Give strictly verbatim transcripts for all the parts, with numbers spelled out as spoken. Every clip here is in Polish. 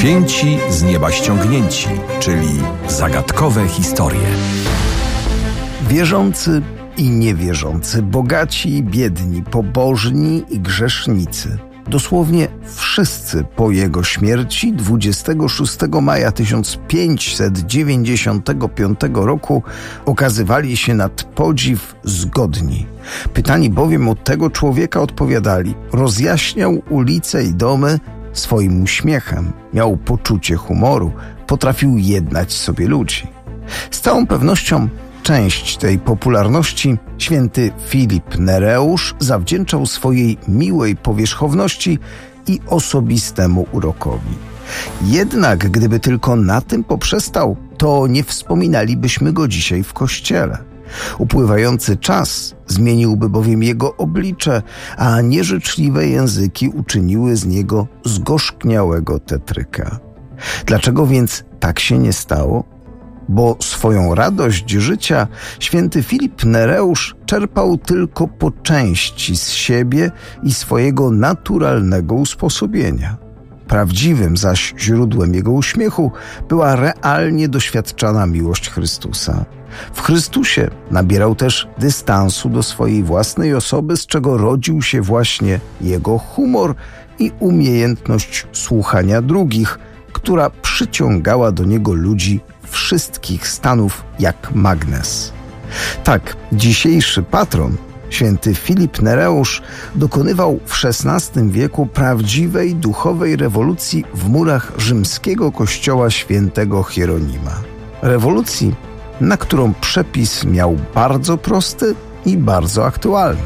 Święci z nieba ściągnięci, czyli zagadkowe historie. Wierzący i niewierzący, bogaci i biedni, pobożni i grzesznicy. Dosłownie wszyscy po jego śmierci dwudziestego szóstego maja tysiąc pięćset dziewięćdziesiątego piątego roku okazywali się nad podziw zgodni. Pytani bowiem o tego człowieka odpowiadali: rozjaśniał ulice i domy swoim uśmiechem, miał poczucie humoru, potrafił jednać sobie ludzi. Z całą pewnością część tej popularności święty Filip Nereusz zawdzięczał swojej miłej powierzchowności i osobistemu urokowi. Jednak gdyby tylko na tym poprzestał, to nie wspominalibyśmy go dzisiaj w kościele. Upływający czas zmieniłby bowiem jego oblicze, a nieżyczliwe języki uczyniły z niego zgorzkniałego tetryka. Dlaczego więc tak się nie stało? Bo swoją radość życia święty Filip Nereusz czerpał tylko po części z siebie i swojego naturalnego usposobienia. Prawdziwym zaś źródłem jego uśmiechu była realnie doświadczana miłość Chrystusa. W Chrystusie nabierał też dystansu do swojej własnej osoby, z czego rodził się właśnie jego humor i umiejętność słuchania drugich, która przyciągała do niego ludzi wszystkich stanów jak magnes. Tak, dzisiejszy patron, święty Filip Nereusz, dokonywał w szesnastym wieku prawdziwej duchowej rewolucji w murach rzymskiego kościoła świętego Hieronima. Rewolucji, na którą przepis miał bardzo prosty i bardzo aktualny.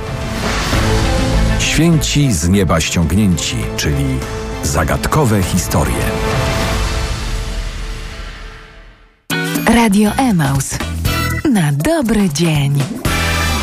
Święci z nieba ściągnięci, czyli zagadkowe historie. Radio Emaus. Na dobry dzień.